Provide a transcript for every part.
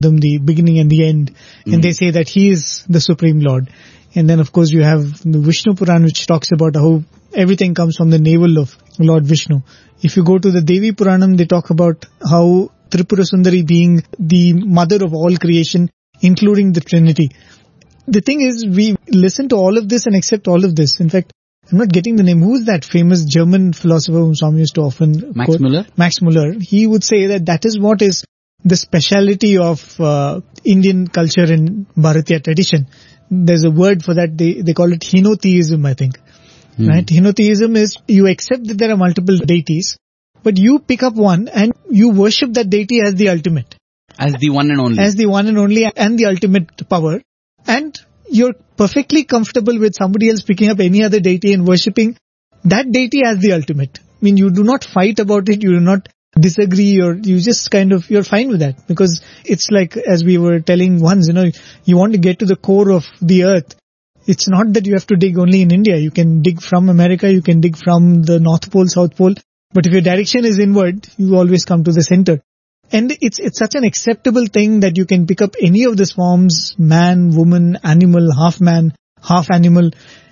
the beginning and the end, and they say that he is the Supreme Lord. And then of course you have the Vishnu Puran, which talks about how everything comes from the navel of Lord Vishnu. If you go to the Devi Puranam, they talk about how Tripura Sundari being the mother of all creation, including the Trinity. The thing is, we listen to all of this and accept all of this. In fact, I'm not getting the name. Who's that famous German philosopher whom Swami used to often Max quote? Muller? Max Muller. He would say that is what is the speciality of Indian culture and Bharatiya tradition. There's a word for that. They call it henotheism, I think. Right? Henotheism is you accept that there are multiple deities, but you pick up one and you worship that deity as the ultimate. As the one and only. As the one and only and the ultimate power. And you're perfectly comfortable with somebody else picking up any other deity and worshipping that deity as the ultimate. I mean, you do not fight about it, you do not disagree, or you just you're fine with that. Because it's like, as we were telling once, you want to get to the core of the earth. It's not that you have to dig only in India. You can dig from America, you can dig from the North Pole, South Pole. But if your direction is inward, you always come to the center. And it's such an acceptable thing that you can pick up any of these forms, man, woman, animal, half man, half animal,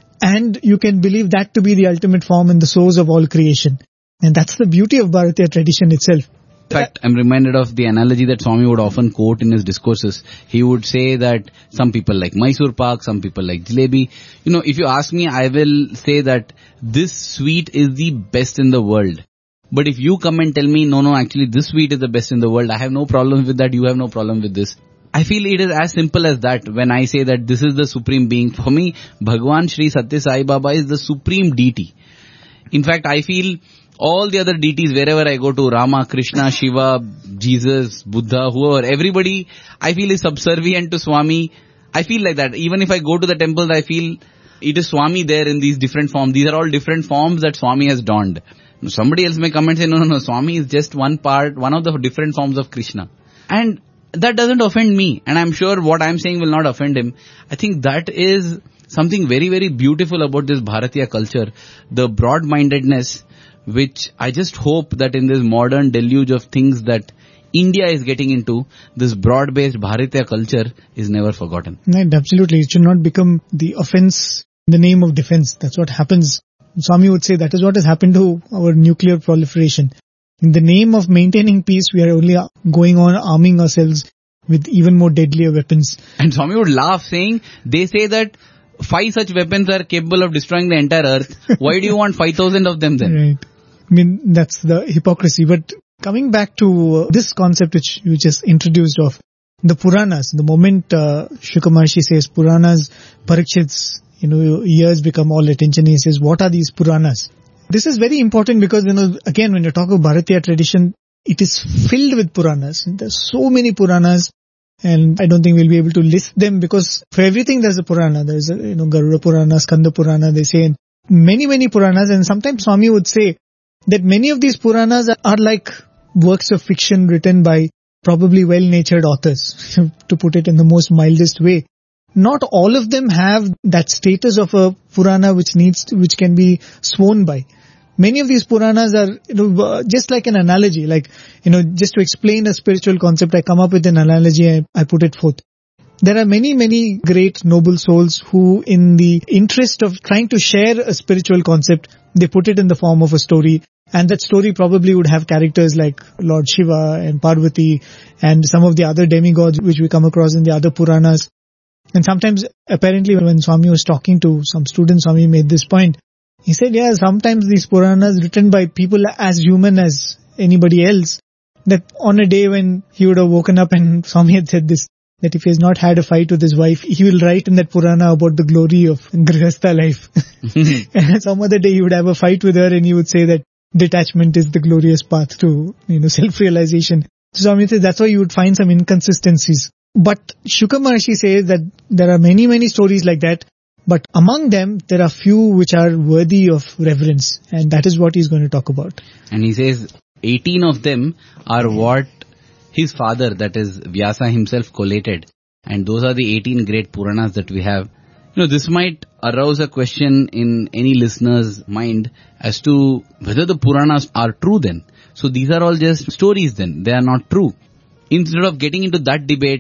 and you can believe that to be the ultimate form and the source of all creation. And that's the beauty of Bharatiya tradition itself. In fact, I'm reminded of the analogy that Swami would often quote in his discourses. He would say that some people like Mysore Pak, some people like jalebi. If you ask me, I will say that this sweet is the best in the world. But if you come and tell me, no, actually this sweet is the best in the world, I have no problem with that, you have no problem with this. I feel it is as simple as that when I say that this is the supreme being. For me, Bhagwan Shri Satya Sai Baba is the supreme deity. In fact, I feel all the other deities, wherever I go to, Rama, Krishna, Shiva, Jesus, Buddha, whoever, everybody, I feel is subservient to Swami. I feel like that. Even if I go to the temples, I feel it is Swami there in these different forms. These are all different forms that Swami has donned. Somebody else may come and say, no, Swami is just one of the different forms of Krishna. And that doesn't offend me. And I'm sure what I'm saying will not offend him. I think that is something very, very beautiful about this Bharatiya culture. The broad-mindedness, which I just hope that in this modern deluge of things that India is getting into, this broad-based Bharatiya culture is never forgotten. Right, absolutely. It should not become the offense in the name of defense. That's what happens. Swami would say that is what has happened to our nuclear proliferation. In the name of maintaining peace, we are only going on arming ourselves with even more deadlier weapons. And Swami would laugh saying, they say that 5 such weapons are capable of destroying the entire earth. Why do you want 5,000 of them then? Right. I mean, that's the hypocrisy. But coming back to this concept which you just introduced of the Puranas, the moment Shukra Maharshi says Puranas, Parikshit's ears become all attention. He says, what are these Puranas? This is very important because, again, when you talk about Bharatiya tradition, it is filled with Puranas. There's so many Puranas, and I don't think we'll be able to list them because for everything there's a Purana. There's Garuda Purana, Skanda Purana, they say many, many Puranas, and sometimes Swami would say that many of these Puranas are like works of fiction written by probably well-natured authors, to put it in the most mildest way. Not all of them have that status of a Purana which can be sworn by. Many of these Puranas are, just like an analogy, just to explain a spiritual concept, I come up with an analogy, I put it forth. There are many, many great noble souls who, in the interest of trying to share a spiritual concept, they put it in the form of a story. And that story probably would have characters like Lord Shiva and Parvati and some of the other demigods which we come across in the other Puranas. And sometimes, apparently, when Swami was talking to some students, Swami made this point. He said, sometimes these Puranas written by people as human as anybody else, that on a day when he would have woken up and Swami had said this, that if he has not had a fight with his wife, he will write in that Purana about the glory of Grihastha life. And some other day he would have a fight with her and he would say that detachment is the glorious path to, self-realization. So Swami says that's why you would find some inconsistencies. But Shukra Maharshi says that there are many, many stories like that, but among them, there are few which are worthy of reverence, and that is what he's going to talk about. And he says 18 of them are what his father, that is Vyasa himself, collated. And those are the 18 great Puranas that we have. This might arouse a question in any listener's mind as to whether the Puranas are true then. So these are all just stories then. They are not true. Instead of getting into that debate,